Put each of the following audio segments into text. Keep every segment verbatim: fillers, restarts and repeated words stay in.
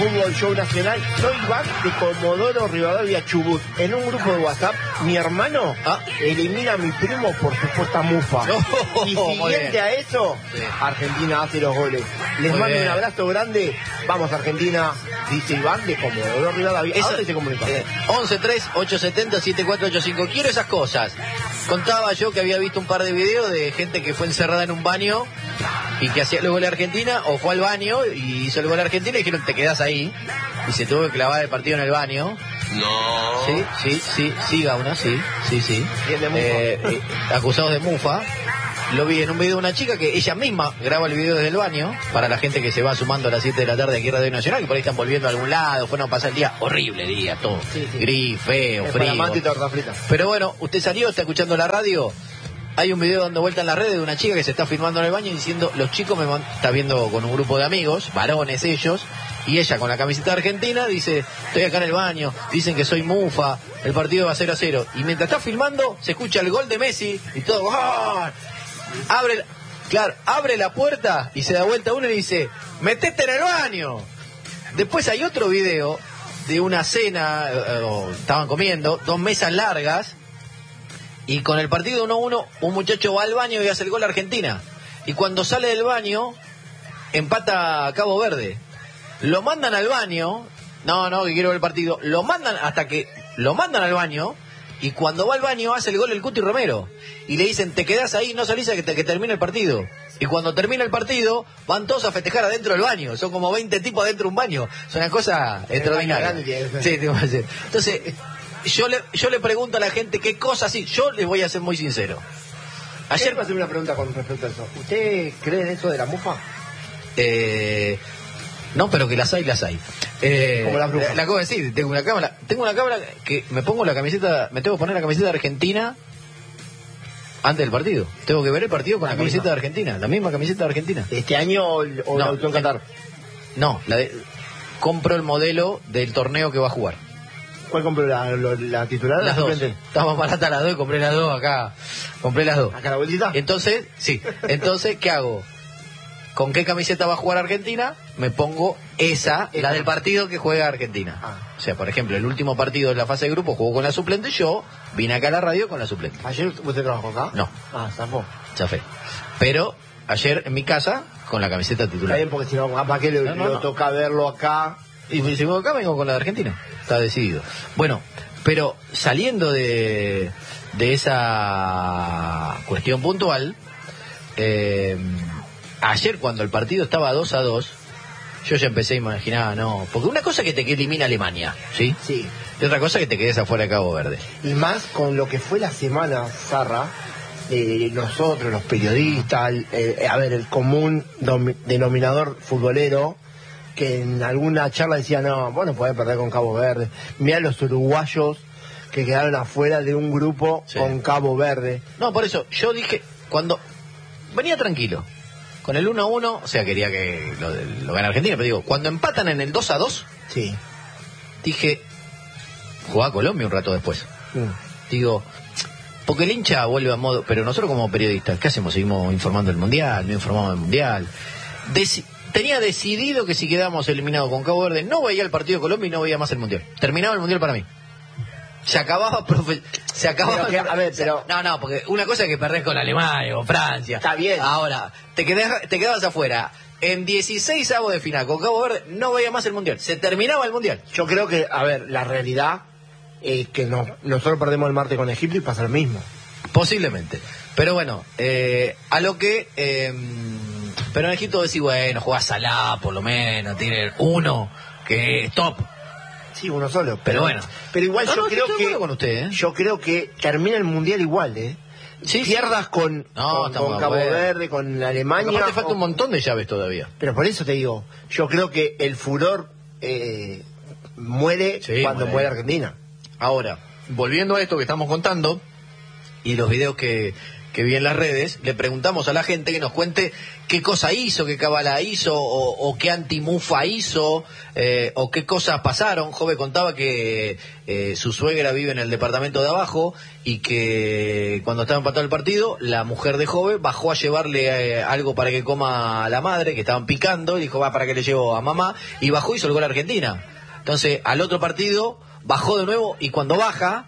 Fútbol Show Nacional. Soy Iván de Comodoro Rivadavia, Chubut. En un grupo de WhatsApp, mi hermano ah, elimina a mi primo por supuesta mufa. Oh, y siguiente a eso, sí. Argentina hace los goles. Les muy mando bien. Un abrazo grande. Vamos Argentina, dice Iván de Comodoro Rivadavia. ¿A dónde se comunica? Eh, once tres ocho siete cero siete cuatro ocho cinco. Quiero esas cosas. Contaba yo que había visto un par de videos de gente que fue encerrada en un baño y que hacía el gol de Argentina, o fue al baño y hizo el gol de Argentina y dijeron, te quedás ahí. Y se tuvo que clavar el partido en el baño. No. Sí, sí, sí, sí, Gauna, sí, sí, sí. Eh, eh, acusados de mufa. Lo vi en un video de una chica que ella misma graba el video desde el baño, para la gente que se va sumando a las siete de la tarde aquí en Radio Nacional, que por ahí están volviendo a algún lado, fueron a pasar el día, horrible día, todo, sí, sí. Gris, feo, es frío. Y torta frita. Pero bueno, usted salió, está escuchando la radio, hay un video dando vuelta en las redes de una chica que se está filmando en el baño diciendo, los chicos me van... está viendo con un grupo de amigos, varones ellos, y ella con la camiseta argentina dice, estoy acá en el baño, dicen que soy mufa, el partido va cero a cero, y mientras está filmando se escucha el gol de Messi y todo, ¡oh! Abre, claro, abre la puerta y se da vuelta uno y dice, metete en el baño. Después hay otro video de una cena, eh, estaban comiendo, dos mesas largas, y con el partido uno a uno, un muchacho va al baño y hace el gol a Argentina. Y cuando sale del baño, empata a Cabo Verde. Lo mandan al baño, no, no, que quiero ver el partido, lo mandan hasta que lo mandan al baño. Y cuando va al baño hace el gol el Cuti Romero. Y le dicen, te quedás ahí, no salís a que, te, que termine el partido. Y cuando termina el partido, van todos a festejar adentro del baño. Son como veinte tipos adentro de un baño. Es una cosa extraordinaria. Sí, tengo que decir. Entonces, yo le, yo le pregunto a la gente qué cosas así. Yo les voy a ser muy sincero. Ayer pasé una pregunta con respecto a eso. ¿Usted cree en eso de la mufa? Eh... No, pero que las hay, las hay. Eh, Como la bruja. La, la acabo de decir, tengo una cámara, tengo una cámara que me pongo la camiseta, me tengo que poner la camiseta de Argentina antes del partido. Tengo que ver el partido con la, la camiseta de Argentina, la misma camiseta de Argentina. ¿Este año o, o no, la en Qatar? No, la de, compro el modelo del torneo que va a jugar. ¿Cuál compró? ¿La, la, la titular? Las la dos. Estamos baratas las dos y compré las dos acá. Compré las dos. ¿Acá la bolsita? Entonces, sí. Entonces, ¿qué hago? ¿Con qué camiseta va a jugar Argentina? Me pongo esa, esa. La del partido que juega Argentina. Ah. O sea, por ejemplo, el último partido de la fase de grupo jugó con la suplente, yo vine acá a la radio con la suplente. ¿Ayer usted trabajó acá? No. Ah, zafó. Chafé. Pero ayer en mi casa con la camiseta titular. Está bien, porque si no, ¿para qué le, no, no, le no. toca verlo acá? Y si vengo acá, vengo con la de Argentina. Está decidido. Bueno, pero saliendo de, de esa cuestión puntual, eh... ayer cuando el partido estaba dos a dos, yo ya empecé a imaginar, no, porque una cosa que te elimina Alemania, ¿sí? Sí. Y otra cosa que te quedes afuera de Cabo Verde. Y más con lo que fue la semana, Zarra, eh, nosotros, los periodistas, eh, a ver, el común denominador futbolero, que en alguna charla decía, no, bueno, puede perder con Cabo Verde. Mirá los uruguayos que quedaron afuera de un grupo sí. con Cabo Verde. No, por eso, yo dije, cuando venía tranquilo, con el uno a uno, o sea, quería que lo, lo gane Argentina, pero digo, cuando empatan en el dos a dos, sí. dije, jugá Colombia un rato después. Mm. Digo, porque el hincha vuelve a modo, pero nosotros como periodistas, ¿qué hacemos? Seguimos informando del Mundial, no informamos del Mundial. Deci- tenía decidido que si quedábamos eliminados con Cabo Verde, no veía el partido de Colombia y no veía más el Mundial. Terminaba el Mundial para mí. Se acababa, profe... se acababa. Pero que, a ver, pero no, no, porque una cosa es que perdés con Alemania o Francia. Está bien. Ahora, te quedás, te quedabas afuera. En dieciséis avos de final con Cabo Verde no veía más el Mundial. Se terminaba el Mundial. Yo creo que, a ver, la realidad es que no, nosotros perdemos el martes con Egipto y pasa lo mismo. Posiblemente. Pero bueno, eh, a lo que... Eh, pero en Egipto decís, bueno, jugás Salah por lo menos, tiene uno que es top. Sí, uno solo. Pero, pero bueno. Pero igual no, yo no, creo que... con usted, ¿eh? Yo creo que termina el Mundial igual, ¿eh? Sí, pierdas sí. con, no, con, con Cabo bueno. Verde, con Alemania. Pero aparte falta o... un montón de llaves todavía. Pero por eso te digo, yo creo que el furor eh, muere sí, cuando muere. muere Argentina. Ahora, volviendo a esto que estamos contando y los videos que, que vi en las redes, le preguntamos a la gente que nos cuente qué cosa hizo, qué cábala hizo, o, o qué antimufa hizo, eh, o qué cosas pasaron. Jove contaba que eh, su suegra vive en el departamento de abajo y que cuando estaba empatado el partido, la mujer de Jove bajó a llevarle eh, algo para que coma a la madre, que estaban picando, y dijo, va, para que le llevo a mamá, y bajó y hizo el gol a Argentina. Entonces, al otro partido, bajó de nuevo, y cuando baja...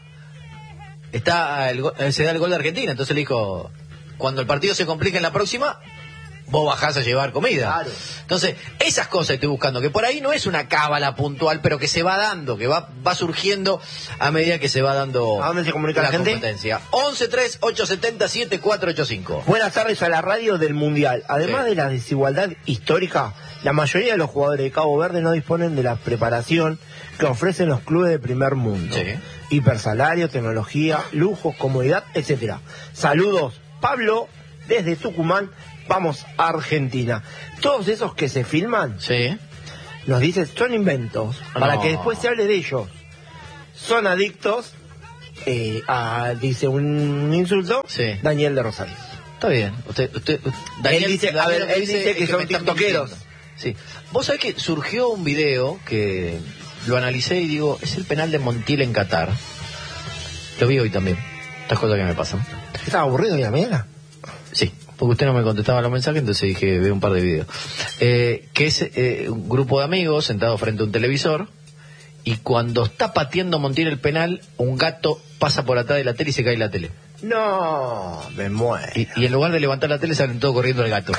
Está el, se da el gol de Argentina, entonces le dijo, cuando el partido se complica en la próxima, vos bajás a llevar comida. Claro. Entonces, esas cosas estoy buscando, que por ahí no es una cábala puntual, pero que se va dando, que va va surgiendo a medida que se va dando ¿A dónde se comunica la, la gente? competencia. once tres ocho siete cero siete cuatro ocho cinco. Buenas tardes a la radio del Mundial. Además Sí. de la desigualdad histórica, la mayoría de los jugadores de Cabo Verde no disponen de la preparación que ofrecen los clubes de primer mundo. Sí. Hipersalario, tecnología, lujos, comodidad, etcétera. Saludos, Pablo, desde Tucumán. Vamos a Argentina. Todos esos que se filman, Sí. nos dicen, son inventos, para No. que después se hable de ellos. Son adictos, eh, a, dice un insulto, Sí. Daniel de Rosario. Está bien. Usted, usted, Él dice- a ver, lo que él dice es que son me están tiktokeros. mintiendo. Sí. Vos sabés que surgió un video que lo analicé y digo, es el penal de Montiel en Qatar. Lo vi hoy también. Estas cosas que me pasan. ¿Estaba aburrido la mañana? Sí, porque usted no me contestaba los mensajes, entonces dije, veo un par de videos. Eh, que es eh, un grupo de amigos sentados frente a un televisor, y cuando está pateando Montiel el penal, un gato pasa por atrás de la tele y se cae la tele. No, me muero. Y, y en lugar de levantar la tele, salen todos corriendo al gato.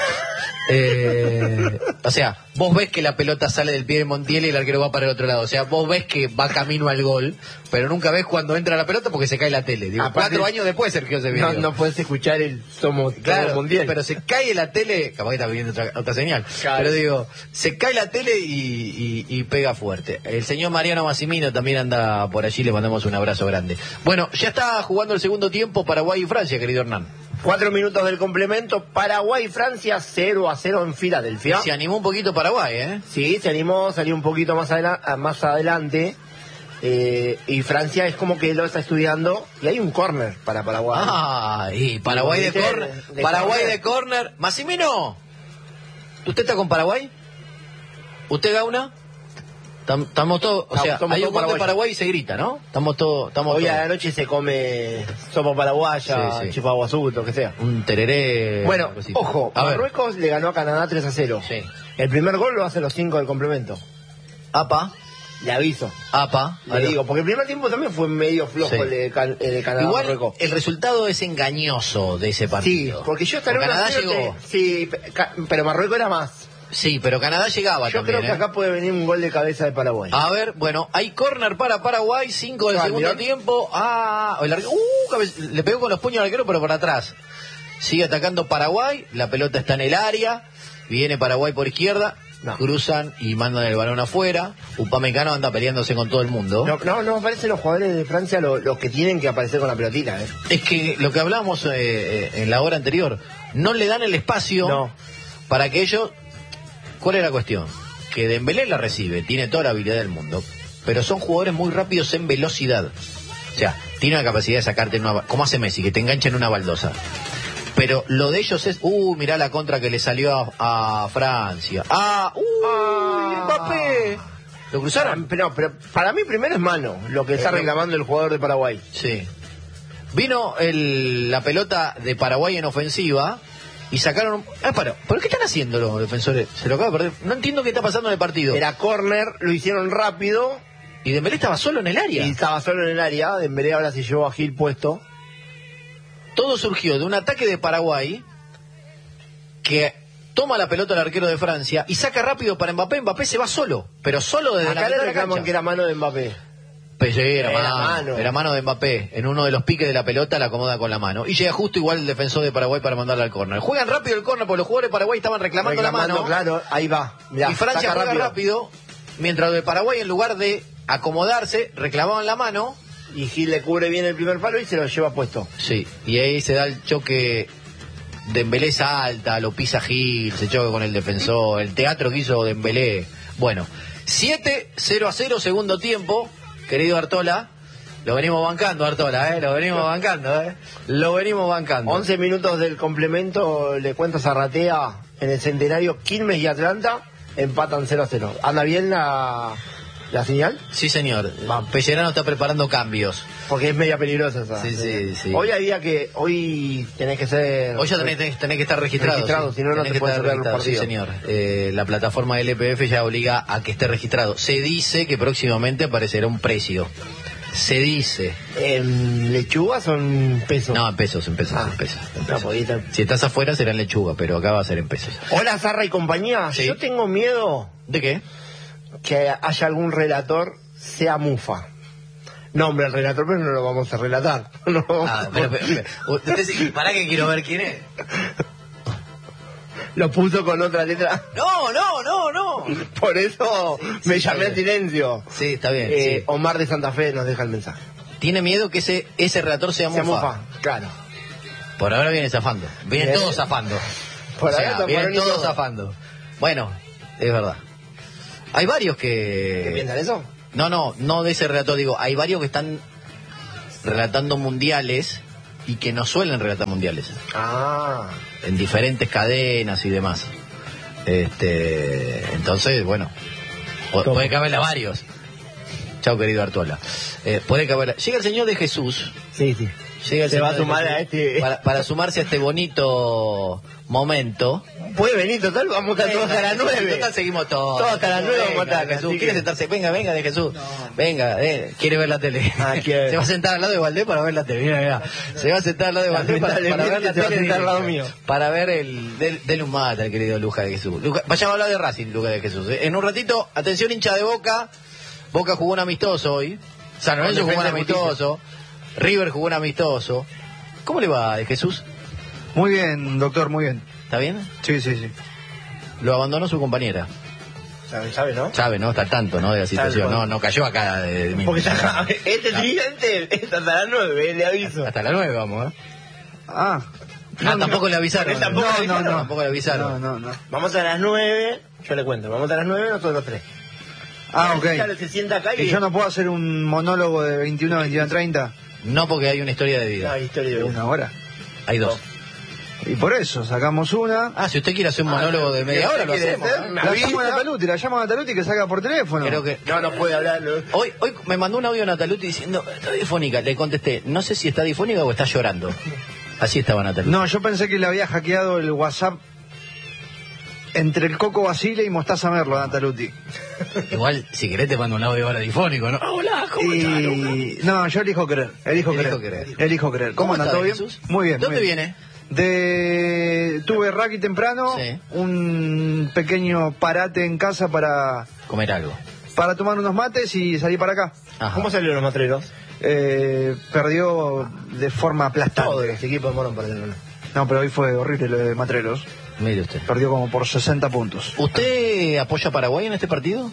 Eh, o sea, vos ves que la pelota sale del pie de Montiel y el arquero va para el otro lado. O sea, vos ves que va camino al gol, pero nunca ves cuando entra la pelota porque se cae la tele. Digo, Aparte, cuatro años después surgió ese video. No, no puedes escuchar el Somos Claro, Somos Mundial. pero se cae la tele, capaz que está viendo otra, otra señal, Claro. pero digo, se cae la tele y, y, y pega fuerte. El señor Mariano Massimino también anda por allí, le mandamos un abrazo grande. Bueno, ya está jugando el segundo tiempo Paraguay y Francia, querido Hernán. Cuatro minutos del complemento. Paraguay, Francia, cero a cero en Filadelfia. Se animó un poquito Paraguay, ¿eh? Sí, se animó, salió un poquito más, adela- más adelante. Eh, y Francia es como que lo está estudiando. Y hay un córner para Paraguay. Ah, y Paraguay de De- córner. de Paraguay córner. de córner. Massimino, ¿usted está con Paraguay? ¿Usted Gauna? Tam- Estamos todos, o sea, Estamos hay un todos gol de paraguayos. Paraguay y se grita, ¿no? Estamos todos, estamos Hoy a todos. la noche se come sopa paraguaya, Sí, sí. chipaguazú, lo que sea. Un tereré. Bueno, algo así. ojo, a ver. Marruecos le ganó a Canadá tres a cero. Sí. El primer gol lo hace los cinco del complemento. Apa, Le aviso. apa. Le aló. digo, porque el primer tiempo también fue medio flojo Sí. el de, Can- el de Canadá. Igual Marruecos. el resultado es engañoso de ese Sí, partido. porque yo estaré Porque una Canadá suerte- llegó. Sí, pe- ca- pero Marruecos era más. Sí, pero Canadá llegaba Yo también. creo que ¿eh? acá puede venir un gol de cabeza de Paraguay. A ver, bueno, hay córner para Paraguay, cinco del Ah, segundo mirá. tiempo. Ah, el arquero, uh, cabe- le pegó con los puños al arquero, pero por atrás. Sigue atacando Paraguay, la pelota está en el área, viene Paraguay por izquierda, No. cruzan y mandan el balón afuera. Upamecano anda peleándose con todo el mundo. No, no, no parecen los jugadores de Francia lo- los que tienen que aparecer con la pelotita, ¿eh? Es que lo que hablamos eh, eh, en la hora anterior, no le dan el espacio No. para que ellos... ¿Cuál es la cuestión? Que Dembélé la recibe, tiene toda la habilidad del mundo, pero son jugadores muy rápidos en velocidad. O sea, tiene la capacidad de sacarte en una... Como hace Messi, que te engancha en una baldosa. Pero lo de ellos es... Uh, mirá la contra que le salió a, a Francia. Ah, uh, Ah. Mbappé. ¿Lo cruzaron? Pero, pero para mí primero es mano lo que está Eh, reclamando el jugador de Paraguay. Sí. Vino el, la pelota de Paraguay en ofensiva y sacaron... Ah, pero, ¿pero qué están haciendo los defensores? Se lo acaba de perder. No entiendo qué está pasando en el partido. Era córner, lo hicieron rápido Y Dembélé estaba solo en el área. y estaba solo en el área. Dembélé ahora se llevó a Gil puesto. Todo surgió de un ataque de Paraguay que toma la pelota el arquero de Francia y saca rápido para Mbappé. Mbappé se va solo, pero solo desde Acá la le mitad de la reclaman cancha. que era mano de Mbappé. Pues sí, era, Era mano, mano. era mano de Mbappé. En uno de los piques de la pelota la acomoda con la mano. Y llega justo igual el defensor de Paraguay para mandarla al córner. Juegan rápido el córner porque los jugadores de Paraguay estaban reclamando, Reclamando, la mano. claro, ahí va. Mirá, Y Francia saca juega rápido. mientras los de Paraguay, en lugar de acomodarse, reclamaban la mano. Y Gil le cubre bien el primer palo y se lo lleva puesto. Sí, y ahí se da el choque. Dembélé salta, lo pisa Gil, se choca con el defensor, el teatro que hizo Dembélé. Bueno, siete cero a cero segundo tiempo, querido Artola, Lo venimos bancando, Artola, ¿eh? Lo venimos bancando, ¿eh? Lo venimos bancando. once minutos del complemento, le cuento a Zarratea, en el Centenario, Quilmes y Atlanta empatan cero a cero. ¿Anda bien la, la señal? Sí, señor. Vamos. Pellerano está preparando cambios. Porque es media peligrosa esa. Sí, sí, sí. Hoy había que, hoy tenés que ser... Hoy ya tenés, tenés, tenés que estar registrado. Registrado, sí. si no, no Tenés te que puedes estar ver los registrado, sí, partidos. señor. Eh, la plataforma del L P F ya obliga a que esté registrado. Se dice que próximamente aparecerá un precio. Se dice. ¿En lechuga son pesos? No, en pesos, en pesos, Ah, en pesos. en no, pesos. porque ahorita- Si estás afuera será en lechuga, pero acá va a ser en pesos. Hola, Zarra y compañía. Sí. Yo tengo miedo ¿De qué? que haya algún relator sea Mufa. Nombre al relator, pero no lo vamos a relatar. No lo vamos Ah, a- pero, pero, pero, usted, ¿para que quiero ver quién es? Lo puso con otra letra. No, no, no, no. Por eso Sí, me sí, llamé está al bien. silencio. Sí, está bien. Eh, sí. Omar de Santa Fe nos deja el mensaje. Tiene miedo que ese, ese relator sea Sea Mufa. Mufa, claro. Por ahora viene zafando. Vienen Bien. todos zafando. Por O sea, ahora está vienen por todos todo. zafando. Bueno, es verdad. Hay varios ¿Qué que... piensan eso? No, no, no de ese relator, digo, hay varios que están relatando mundiales y que no suelen relatar mundiales. Ah, En diferentes cadenas y demás. Este, entonces, bueno, pu- Toma. puede caberle a varios. Chao, querido Artola. Eh, puede caber. Llega el Señor de Jesús. sí, sí. Llega el Se va Señor a de sumar Jesús a este- Para, para sumarse a este bonito momento. Puede venir, total, vamos a estar todos hasta las nueve. Total, seguimos todos. Todos hasta las nueve Venga, vamos a estar, de Jesús. así ¿Quiere que- sentarse? Venga, venga, de Jesús. Venga, eh, quiere ver la tele. Ah, quiere. Se va a sentar al lado de Valdés para ver la tele. Mira, mira. Se va a sentar al lado de Valdés para, para ver la Lamentablemente se va a tele. sentar al lado directa. mío. Para ver el... del- Dele un mate al querido Luja de Jesús. Luja, vayamos a hablar de Racing, Luja de Jesús. eh. En un ratito, atención hincha de Boca. Boca jugó un amistoso hoy. San Lorenzo Con jugó un Defensa y amistoso. River jugó un amistoso. ¿Cómo le va de Jesús? Muy bien, doctor, muy bien. ¿Está bien? Sí, sí, sí. Lo abandonó su compañera. ¿Sabe, sabe, no? Sabe, ¿no? Está al tanto, ¿no? De la situación. cual. No, no cayó acá de, de mí. Porque está, este tridente está hasta las nueve, le aviso. Hasta las nueve vamos, ¿eh? Ah, Ah, tampoco le avisaron. Él tampoco no, le no, avisaron. no. Tampoco le avisaron. No, no, no. Vamos a las nueve, yo le cuento, vamos a las nueve nosotros tres. Ah, Claro, ok. se sienta acá y... ¿Y yo no puedo hacer un monólogo de veintiuno a veintiuno treinta? No, porque hay una historia de No, vida. historia De de una hora. Hay dos. Y por eso, sacamos una. Ah, si usted quiere hacer un monólogo de media hora, lo ¿quiere hacemos. hacer? ¿eh? Me La avisa. llamo a Nataluti, la llamo a Nataluti que saca por teléfono. Creo que... No, no puede hablar. no. Hoy, hoy me mandó un audio Nataluti diciendo, está difónica. Le contesté, no sé si está difónica o está llorando. Así estaba Nataluti. No, yo pensé que le había hackeado el WhatsApp entre el Coco Basile y Mostaza Merlo, Nataluti. Igual, si querés te mando un audio ahora difónico, ¿no? Hola, ¿cómo estás? Y... No, yo elijo creer. Elijo, Elijo creer. creer. Elijo creer. ¿Cómo, ¿Cómo anda? está, ¿Todo bien? Jesús? Muy bien. ¿Dónde muy bien. viene? De tuve rugby temprano, Sí. un pequeño parate en casa para Comer algo. para tomar unos mates y salir para acá. Ajá. ¿Cómo salieron los matreros? Eh, perdió de forma aplastante. Todos los equipos de Morón perdieron. No, pero hoy fue horrible lo de Matreros. Mire usted. Perdió como por sesenta puntos. ¿Usted apoya a Paraguay en este partido?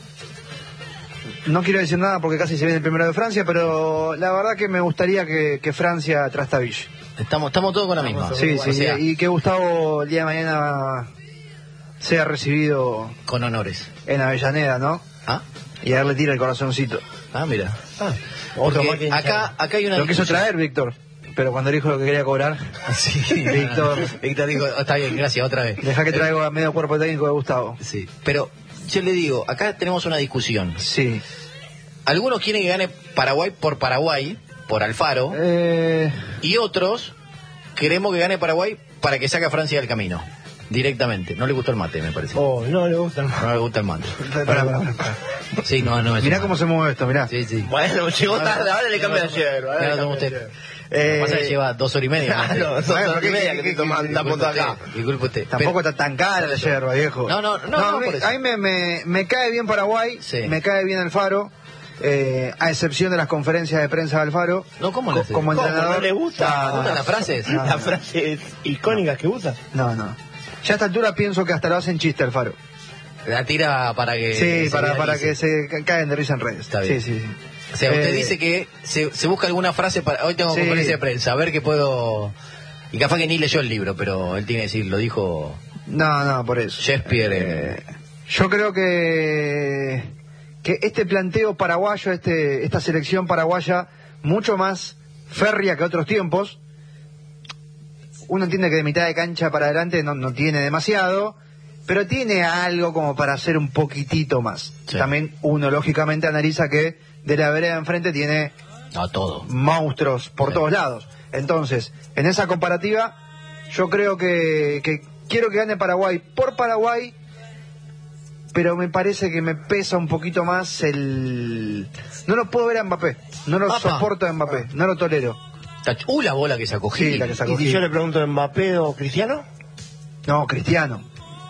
No quiero decir nada porque casi se viene el primero de Francia, pero la verdad que me gustaría que, que Francia trastabille. Estamos, estamos todos con la misma. Sí, O sí, sea, y que Gustavo el día de mañana sea recibido con honores. en Avellaneda, ¿no? ¿Ah? Y a darle tira el corazoncito. Ah, mira. Ah, otro Porque más que acá, acá hay una Lo quiso discusión. traer Víctor, pero cuando dijo lo que quería cobrar, Sí, Víctor. Víctor dijo, "Oh, está bien, gracias, otra vez. deja que traigo a medio cuerpo técnico de Gustavo. Sí, pero yo le digo, acá tenemos una discusión. Sí. Algunos quieren que gane Paraguay por Paraguay, por Alfaro, Eh, y otros queremos que gane Paraguay para que saque a Francia del camino, directamente. No le gustó el mate, me parece. Oh, no le gusta. No le gusta el mate. pará, pará, pará. Sí, no, no. es Mirá un cómo mate. se mueve esto, mirá. Sí, sí. Bueno, llegó tarde, ahora le cambia ayer. Ya lo tomó usted. Eh, Lo que pasa es que lleva dos horas y media. ¿no? Claro, dos Bueno, horas y ¿qué- media qué- que qué- te toman qué- la foto Disculpe acá. usted, disculpe usted. Tampoco Pero- está tan cara la yerba, viejo. No, no, no, no, a mí, por eso. a mí me, me, me cae bien Paraguay, Sí. me cae bien Alfaro, eh, a excepción de las conferencias de prensa de Alfaro. No, ¿cómo le hace? Como ¿Cómo? entrenador. ¿No le gusta? No, ¿Le gustan las frases? No. Las frases icónicas que usa. No, no. Ya a esta altura pienso que hasta lo hacen chiste Alfaro. La tira para que... Sí, se para, para viralice. que se ca- caigan de risa en redes. Está bien. Sí, sí, sí. O sea, usted Eh, dice que se, se busca alguna frase para... Hoy tengo Sí. conferencia de prensa, a ver qué puedo... Y capaz que ni leyó el libro, pero él tiene que decir, lo dijo No, no, por eso. Shakespeare. en- Eh, yo creo que, que este planteo paraguayo, este, esta selección paraguaya mucho más férrea que otros tiempos. Uno entiende que de mitad de cancha para adelante no, no tiene demasiado, pero tiene algo como para hacer un poquitito más. Sí. También uno lógicamente analiza que de la vereda enfrente tiene no, todo. monstruos por sí. todos lados. Entonces, en esa comparativa, yo creo que, que quiero que gane Paraguay por Paraguay, pero me parece que me pesa un poquito más el... No lo puedo ver a Mbappé, no lo Apa. soporto a Mbappé, no lo tolero. Uh, la bola que sacó Gil. Sí, la que sacó ¿Y si Gil. yo le pregunto Mbappé o Cristiano? No, Cristiano.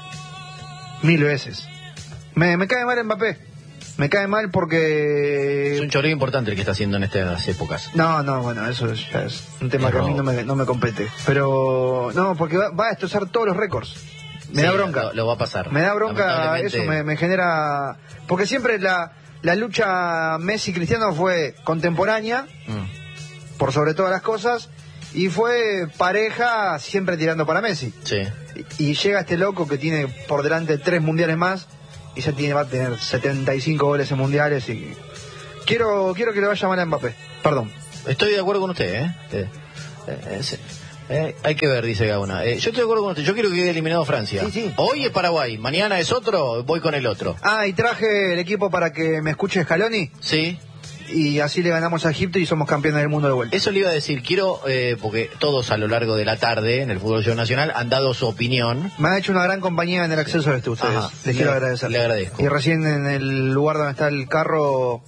Mil veces. Me, me cae mal Mbappé. Me cae mal porque... Es un choreo importante el que está haciendo en estas épocas. No, no, bueno, eso ya es un tema Pero... que a mí no me, no me compete. Pero, no, porque va, va a destrozar todos los récords. Me sí, da bronca. Lo, lo va a pasar. Me da bronca, eso me, me genera... Porque siempre la, la lucha Messi-Cristiano fue contemporánea, mm. por sobre todas las cosas, y fue pareja siempre tirando para Messi. Sí. Y, y llega este loco que tiene por delante tres mundiales más, y ya tiene, va a tener setenta y cinco goles en mundiales, y quiero quiero que le vaya mal a Mbappé. Perdón. Estoy de acuerdo con usted, ¿eh? eh, eh, sí. Eh, hay que ver, dice Gauna. Eh, yo estoy de acuerdo con usted. Yo quiero que quede eliminado Francia. Sí, sí. Hoy es Paraguay, mañana es otro, voy con el otro. Ah, y traje el equipo para que me escuche Scaloni. Sí. Y así le ganamos a Egipto y somos campeones del mundo de vuelta. Eso le iba a decir. Quiero, eh, porque todos a lo largo de la tarde en el Fútbol Show Nacional han dado su opinión. Me han hecho una gran compañía en el acceso a esto ustedes. Ajá. Les le, quiero agradecer. Le agradezco. Y recién en el lugar donde está el carro...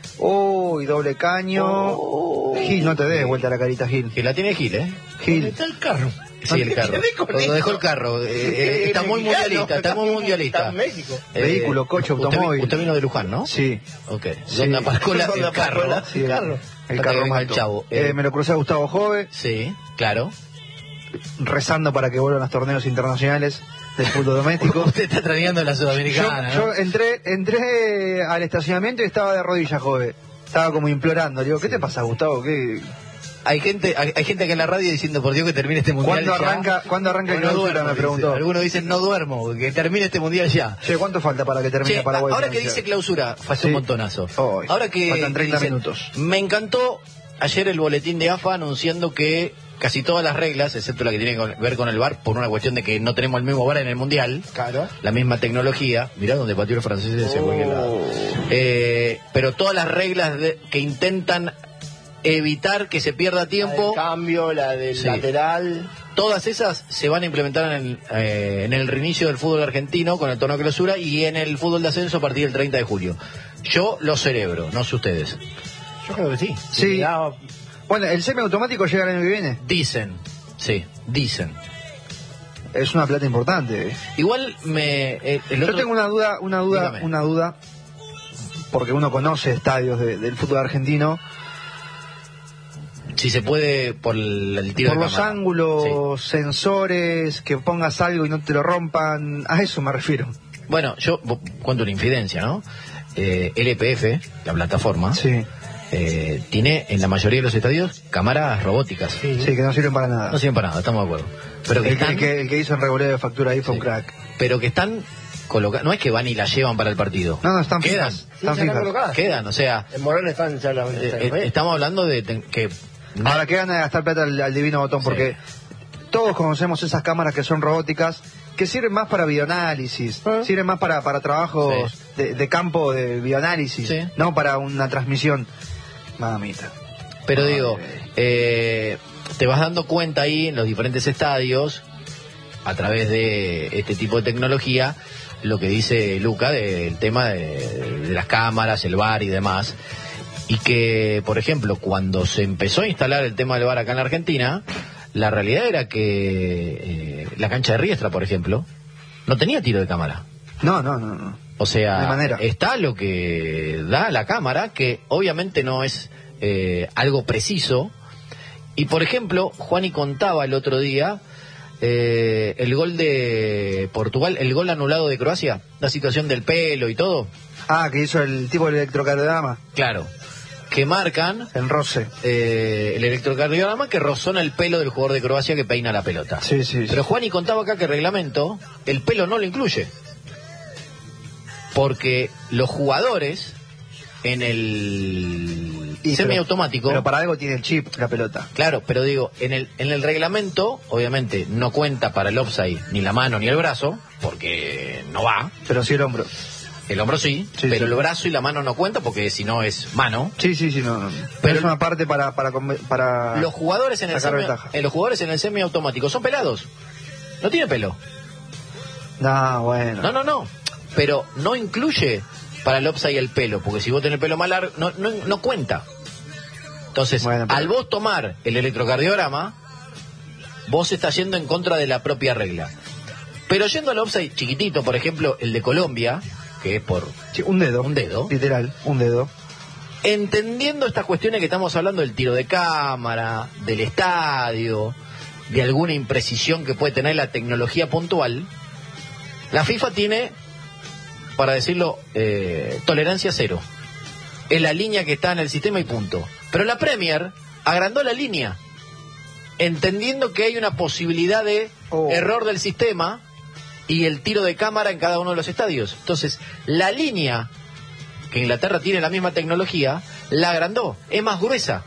Uy, oh, doble caño. Oh, Gil, no te des vuelta la carita, Gil. Que la tiene Gil, ¿eh? Gil. ¿Dónde está el carro? Sí, el carro. Lo dejó el carro. Eh, eh, está muy mundialista, está muy mundialista. Está en México. Eh, Vehículo, coche, automóvil. Usted, usted vino de Luján, ¿no? Sí. Ok. Sí. ¿Dónde aparcó la, el carro? Sí, el carro. El carro carro el chavo. Eh, eh, me lo crucé a Gustavo Jove. Sí, claro. Rezando para que vuelvan los torneos internacionales del fútbol doméstico. Usted está tradeando la Sudamericana, yo, ¿no? yo entré, entré al estacionamiento y estaba de rodillas, Jove. Estaba como implorando. Le digo, ¿qué te pasa, Gustavo? ¿Qué...? Hay gente, hay, hay gente que en la radio diciendo, por Dios, que termine este mundial. ¿Cuándo ya? arranca, ¿cuándo arranca el clausura? Duermo, me preguntó. Dice. Algunos dicen, no duermo, que termine este mundial ya. Che, ¿cuánto falta para que termine che, Paraguay? Ahora que dice clausura, fue hace sí. un montonazo. Oh, ahora que faltan treinta dicen, minutos. Me encantó ayer el boletín de A F A anunciando que casi todas las reglas, excepto la que tiene que ver con el V A R, por una cuestión de que no tenemos el mismo V A R en el mundial, claro, la misma tecnología, mirá donde pateó el francés ese, oh. lado. Eh, pero todas las reglas de, que intentan evitar que se pierda tiempo, el cambio, la del sí. lateral, todas esas se van a implementar en el, eh, en el reinicio del fútbol argentino con el torneo de clausura y en el fútbol de ascenso a partir del treinta de julio. Yo lo celebro, no sé ustedes. Yo creo que sí. Sí. Ya... Bueno, el semiautomático llega el año que viene. Dicen, sí, dicen. Es una plata importante. Igual me... Eh, el Yo otro... tengo una duda, una duda, Dígame. una duda, porque uno conoce estadios de, del fútbol argentino. Si se puede, por el, el tiro por de los cámara. ángulos, sí. Sensores, que pongas algo y no te lo rompan, a eso me refiero. Bueno, yo cuento una infidencia, ¿no? Eh, L P F, la plataforma, sí. eh, tiene en la mayoría de los estadios cámaras robóticas. Sí, sí, que no sirven para nada. No sirven para nada, estamos de acuerdo. Pero que el, están, el, que, el que hizo el revoleo de factura ahí fue sí. un crack. Pero que están colocadas, no es que van y la llevan para el partido. No, no, están quedan. fijas. Están sí, fijas. Quedan, o sea... En Morón están ya la, eh, eh, estamos hablando de te, que... Ahora, qué gana de gastar plata al, al divino botón, porque sí. todos conocemos esas cámaras que son robóticas, que sirven más para bioanálisis, ¿Eh? sirven más para, para trabajos sí. de, de campo de bioanálisis, sí. no para una transmisión. Mamita. Pero Madre. digo, eh, te vas dando cuenta ahí en los diferentes estadios, a través de este tipo de tecnología, lo que dice Luca del tema de, de las cámaras, el V A R y demás. Y que, por ejemplo, cuando se empezó a instalar el tema del V A R acá en la Argentina, la realidad era que eh, la cancha de Riestra, por ejemplo, no tenía tiro de cámara. No, no, no, no. O sea, de manera. Está lo que da la cámara, que obviamente no es eh, algo preciso. Y, por ejemplo, Juani contaba el otro día eh, el gol de Portugal, el gol anulado de Croacia, la situación del pelo y todo. Ah, que hizo el tipo del electrocardiograma. Claro. Que marcan el roce, eh, el electrocardiograma que rozona el pelo del jugador de Croacia que peina la pelota. Sí, sí, Pero sí. Juani contaba acá que el reglamento, el pelo no lo incluye. Porque los jugadores en el Y semiautomático. Pero, pero para algo tiene el chip la pelota. Claro, pero digo, en el, en el reglamento, obviamente, no cuenta para el offside ni la mano ni el brazo, porque no va. Pero sí el hombro. El hombro sí, Sí, pero sí. el brazo y la mano no cuenta porque si no es mano. Sí, sí, sí, no, no. Pero, Pero es una parte para para, conve- para Los jugadores en el sacar semi, ventaja. eh, los jugadores en el semiautomático son pelados. No tiene pelo. No, bueno. No, no, no. Pero no incluye para el offside el pelo, porque si vos tenés el pelo más largo, no, no, no cuenta. Entonces, Bueno, pero- al vos tomar el electrocardiograma, vos estás yendo en contra de la propia regla. Pero yendo al offside chiquitito, por ejemplo, el de Colombia, que es por Sí, un dedo. un dedo, Literal, un dedo. entendiendo estas cuestiones que estamos hablando del tiro de cámara, del estadio, de alguna imprecisión que puede tener la tecnología puntual, la FIFA tiene, para decirlo, eh, tolerancia cero. Es la línea que está en el sistema y punto. Pero la Premier agrandó la línea, entendiendo que hay una posibilidad de Oh. error del sistema y el tiro de cámara en cada uno de los estadios. Entonces, la línea, que Inglaterra tiene la misma tecnología, la agrandó, es más gruesa.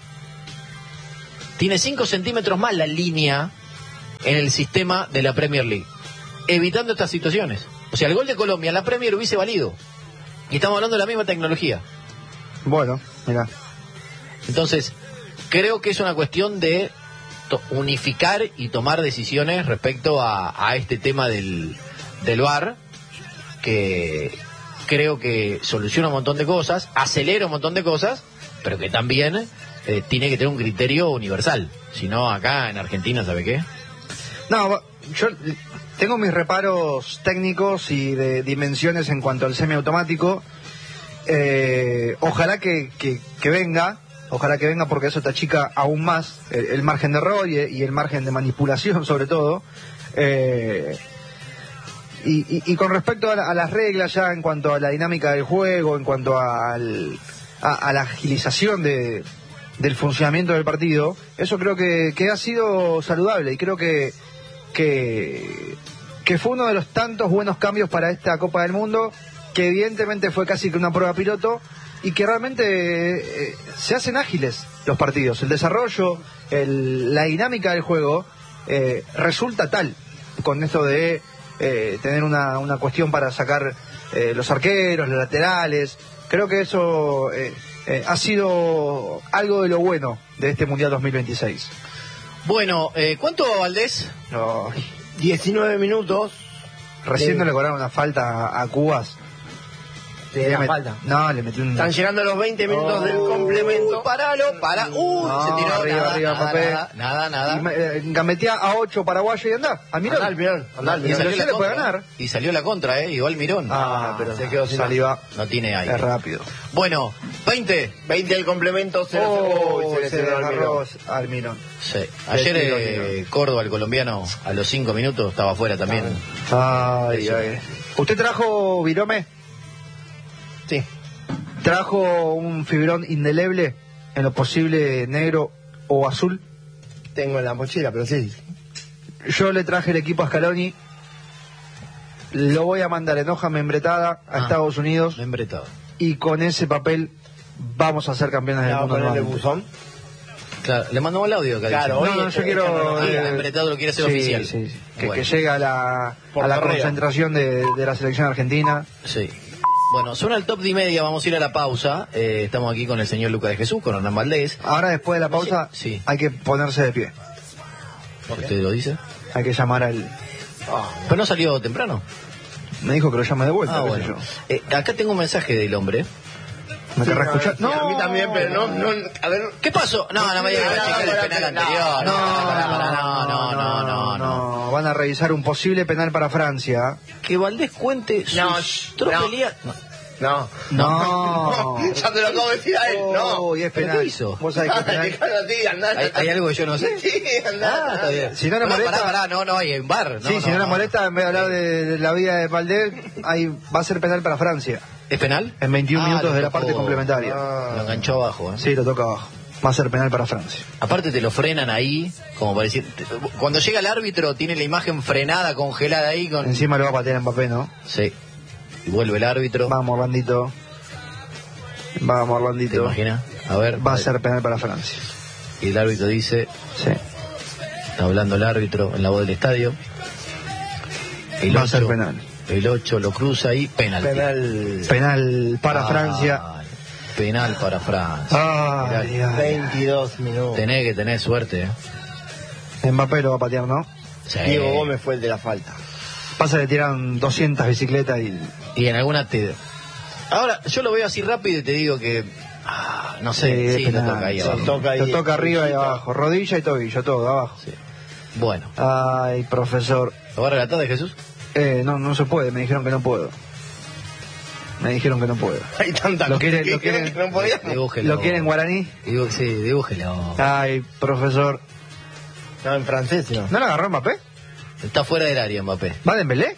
Tiene cinco centímetros más la línea en el sistema de la Premier League, evitando estas situaciones. O sea, el gol de Colombia en la Premier hubiese valido. Y estamos hablando de la misma tecnología. Bueno, mira. Entonces, creo que es una cuestión de to- unificar y tomar decisiones respecto a, a este tema del, del V A R, que creo que soluciona un montón de cosas, acelera un montón de cosas, pero que también eh, tiene que tener un criterio universal. Si no, acá en Argentina, ¿sabe qué? No, yo tengo mis reparos técnicos y de dimensiones en cuanto al semiautomático. Eh, ojalá que, que, que venga, ojalá que venga porque eso te achica aún más el, el margen de error y, y el margen de manipulación sobre todo. Eh, y, y, y con respecto a, la- a las reglas ya en cuanto a la dinámica del juego, en cuanto al, a, a la agilización de, del funcionamiento del partido, eso creo que, que ha sido saludable y creo que, que, que fue uno de los tantos buenos cambios para esta Copa del Mundo, que evidentemente fue casi que una prueba piloto y que realmente eh, se hacen ágiles los partidos. El desarrollo, el- la dinámica del juego eh, resulta tal con esto de eh, tener una, una cuestión para sacar eh, los arqueros, los laterales. Creo que eso eh, eh, ha sido algo de lo bueno de este Mundial dos mil veintiséis. Bueno, eh, ¿cuánto Valdés? No, diecinueve minutos. recién Sí. no le cobraron una falta a, a Cubas. De Le la met- falta. No, le metió un... Están llegando los veinte minutos Oh. del complemento. Paralo, para. Uh, No, se tiró. arriba, nada, arriba, nada, Papé. nada, nada, nada. Y me- eh, gambetea a ocho paraguayo y anda. A Mirón. Andá al Mirón, andá al Y Mirón. salió Pero la sí le puede contra, ganar. Y salió la contra, ¿eh? Igual Mirón. Ah, pero se quedó sin saliva. No tiene aire. Es rápido. Bueno, veinte. veinte del complemento, cero Oh, se se lesionó al agarró Mirón. al Mirón. Sí. Ayer Sí, eh, Córdoba, el colombiano, a los cinco minutos estaba afuera también. Ay, Eso. ay. ¿Usted trajo virome? Sí. ¿Trajo un fibrón indeleble en lo posible negro o azul? Tengo en la mochila, pero sí. Yo le traje el equipo a Scaloni. Lo voy a mandar en hoja membretada a Ah. Estados Unidos Membretado. y con ese papel vamos a ser campeones del ¿Le vamos mundo. a ponerle nuevamente. buzón? Claro, le mandamos el audio acá. Claro, dice. No, no, Oye, yo quiero... tecnología, eh, el membretado lo quiere hacer sí, oficial. sí, sí. Que, Bueno. que llegue a la, Por a la correo. concentración de, de la selección argentina. Sí. Bueno, suena el top de y media, vamos a ir a la pausa. Eh, estamos aquí con el señor Lucas de Jesús, con Hernán Valdés. Ahora después de la pausa Sí, sí. hay que ponerse de pie. ¿Usted lo dice? Hay que llamar al... Pero no salió temprano. Me dijo que lo llame de vuelta, Ah, qué bueno. sé yo. Eh, acá tengo un mensaje del hombre. ¿Me Sí, querrá no, escuchar? sí, a mí también, pero no, no, a ver, ¿Qué pasó? No, no me digas que va a checar el penal anterior. No, pará, pará, no, no, no, no, no. no. Van a revisar un posible penal para Francia. Que Valdés cuente sus No, sh- tropelías. no. No. Ya te lo acabo de decir a él, no. Oh, y es ¿Pero penal. qué hizo? Vos sabés que es penal. Dejalo a ti, andá. ¿Hay, hay algo que yo no sé? Sí, andá. Ah, está bien. Si no le Pará, molesta- Pará, pará, no, no, hay en bar. No, Sí, si no le molesta, en vez de hablar de, de la vida de Valdés, ahí va a ser penal para Francia. ¿Es penal? En veintiún Ah, minutos lo de la tocó. parte complementaria. Lo enganchó abajo, ¿eh? Sí, lo toca abajo. Va a ser penal para Francia. Aparte te lo frenan ahí, como para decir... te- Cuando llega el árbitro tiene la imagen frenada, congelada ahí con... Encima lo va a patear en Mbappé, ¿no? Sí. Y vuelve el árbitro. Vamos, Orlandito. Vamos, ¿Te Orlandito. imaginas? A ver. Va a ser penal para Francia. Y el árbitro dice... Sí. Está hablando el árbitro en la voz del estadio. El Va ocho, a ser penal. El ocho lo cruza y penal. Penal. Penal para Ah, Francia. Penal para Francia. Ay, ay. veintidós minutos. Tenés que tener suerte, ¿eh? Mbappé lo va a patear, ¿no? Sí. Diego Gómez fue el de la falta. Pasa que tiraron doscientas bicicletas y... Y en alguna te... Ahora, yo lo veo así rápido y te digo que... ah, no sé, sí, Sí, lo penal. toca ahí Sí, abajo. toca ahí. Lo toca arriba y abajo. Rodilla y tobillo, todo abajo. Sí. Bueno, Ay, profesor. ¿lo va a relatar de Jesús? Eh, no, no se puede. Me dijeron que no puedo. Me dijeron que no puedo. Hay tanta Lo cosa quiere- que lo quiere- no podía. Dibújelo. ¿Lo quiere en guaraní? Dibu- sí, dibújelo. Ay, profesor. No, en francés no. ¿No lo agarró Mbappé? Está fuera del área Mbappé. ¿Va Dembélé?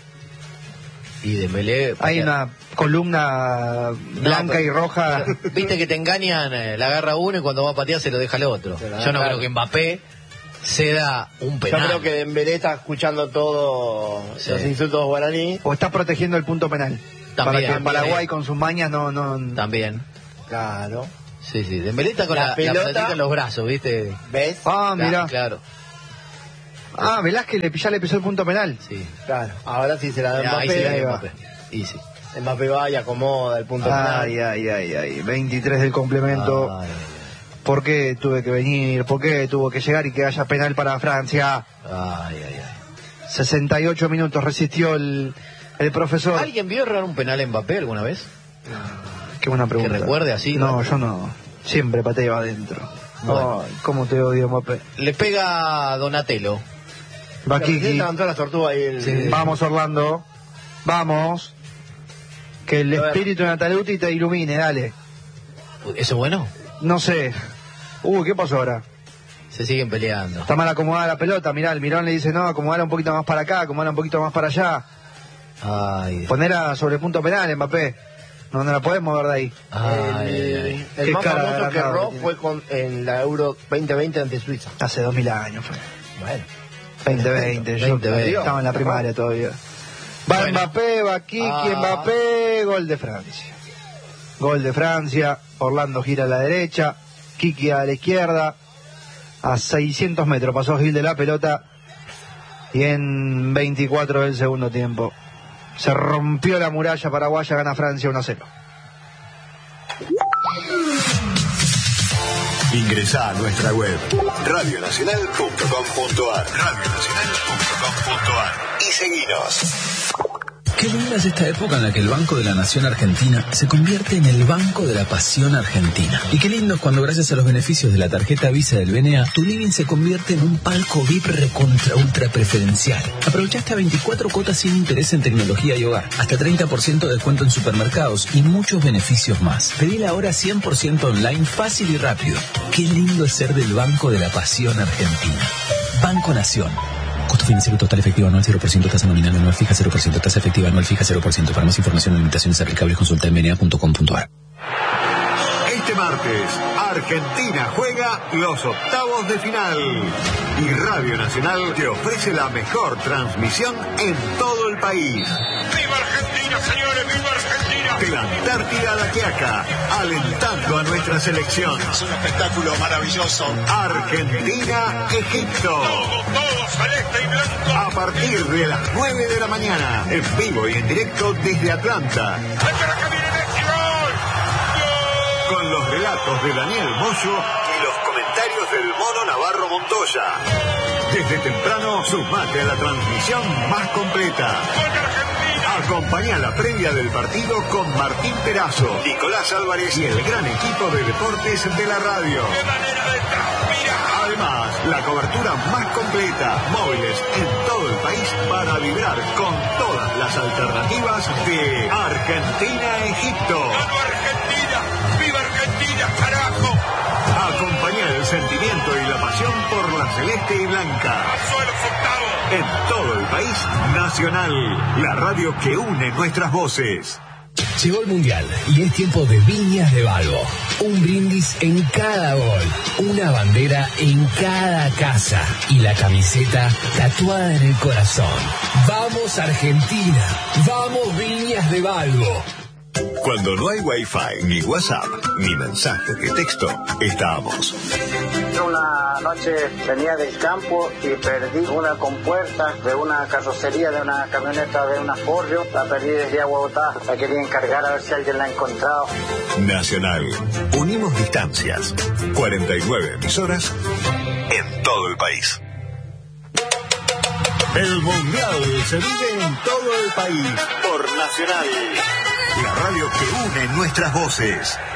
Y Dembélé... Hay una columna blanca pero- y roja. Viste que te engañan, eh, la agarra uno y cuando va a patear se lo deja al otro. Se la Yo no agarra. creo que Mbappé ceda un Yo penal. creo que Dembélé está escuchando todos Sí. los insultos guaraní. ¿O está protegiendo el punto penal? Para También, que también. Paraguay con sus mañas no... no... También. Claro. Sí, sí. Dembélé está con La la, la pelota- pelotita en los brazos, ¿viste? ¿Ves? Ah, mira. Claro, Ah, Velázquez le, ya le pisó el punto penal. sí. Claro. Ahora sí se la da Ya, ahí se Mbappé. la ahí dio va. Mbappé. Y sí. Mbappé va y acomoda el punto Ay, penal. ay, ay, ay. veintitrés del complemento. Ay, ¿Por qué tuve que venir? ¿Por qué tuvo que llegar y que haya penal para Francia? ay, ay, ay. sesenta y ocho minutos resistió el, el profesor. ¿Alguien vio errar un penal en Mbappé alguna vez? Qué buena pregunta. Que recuerde así, No, ¿no? yo no. Siempre pateo adentro. Bueno. Ay, cómo te odio, Mbappé. Le pega a Donatello. Va La Kiki. presidenta levantó las tortugas ahí. El... Sí. Vamos, Orlando. Vamos. Que el A ver. espíritu de Nataluti te ilumine, dale. ¿Eso es bueno? No sé. Uy, ¿qué pasó ahora? Se siguen peleando. Está mal acomodada la pelota, mirá, el Mirón le dice, no, acomodala un poquito más para acá, acomodala un poquito más para allá. Ay, Ponerla sobre el punto penal, Mbappé. No, no la podés mover de ahí. ay, el ay. el Qué más cara de famoso que agrandado erró que tiene. fue con, en la Euro veinte veinte ante Suiza. Hace dos mil años fue. Bueno. veinte veinte, yo veinte veinte. estaba en la primaria todavía. Va Bueno. Mbappé, va Kiki, Ah. Mbappé, gol de Francia. Gol de Francia, Orlando gira a la derecha, Kiki a la izquierda, a seiscientos metros pasó Gil de la pelota y en veinticuatro del segundo tiempo se rompió la muralla paraguaya, gana Francia uno a cero. Ingresá a nuestra web radio nacional punto com punto ar radio nacional punto com punto ar y seguinos. Qué linda es esta época en la que el Banco de la Nación Argentina se convierte en el Banco de la Pasión Argentina. Y qué lindo es cuando gracias a los beneficios de la tarjeta Visa del B N A, tu living se convierte en un palco V I P recontra ultra preferencial. Aprovecha hasta veinticuatro cuotas sin interés en tecnología y hogar, hasta treinta por ciento de descuento en supermercados y muchos beneficios más. Pedila ahora cien por ciento online, fácil y rápido. Qué lindo es ser del Banco de la Pasión Argentina. Banco Nación. Costo financiero total efectivo anual cero por ciento, tasa nominal anual fija cero por ciento, tasa efectiva anual fija cero por ciento. Para más información y limitaciones aplicables consulta en b n a punto com punto ar. Este martes, Argentina juega los octavos de final y Radio Nacional te ofrece la mejor transmisión en todo el país. ¡Viva Argentina, señores! ¡Viva Argentina! De la Antártida a la Quiaca, alentando a nuestra selección. Es un espectáculo maravilloso. Argentina-Egipto. Todo, todo celeste y blanco. A partir de las nueve de la mañana, en vivo y en directo desde Atlanta. ¡Ay, pero que viene Messi! ¡Gol! ¡Gol! Con los relatos de Daniel Moyo y los comentarios del Mono Navarro Montoya. Desde temprano, sumate a la transmisión más completa. ¡Gol de Argentina! Acompaña la previa del partido con Martín Perazo, Nicolás Álvarez y el gran equipo de deportes de la radio. ¡Qué manera de transpirar! Además, la cobertura más completa, móviles en todo el país para vibrar con todas las alternativas de Argentina-Egipto. ¡Ganó Argentina! ¡Viva Argentina, carajo! Acompaña el sentimiento y la pasión por la celeste y blanca. ¡Pasó a los octavos! En todo el país, Nacional, la radio que une nuestras voces. Llegó el Mundial y es tiempo de Viñas de Balbo. Un brindis en cada gol, una bandera en cada casa y la camiseta tatuada en el corazón. ¡Vamos Argentina! ¡Vamos Viñas de Balbo! Cuando no hay Wi-Fi, ni WhatsApp, ni mensajes de texto, estamos. Una noche venía del campo y perdí una compuerta de una carrocería de una camioneta de una Forrio. La perdí desde Agua Botá. La quería encargar a ver si alguien la ha encontrado. Nacional. Unimos distancias. cuarenta y nueve emisoras en todo el país. El Mundial se vive en todo el país por Nacional. La radio que une nuestras voces.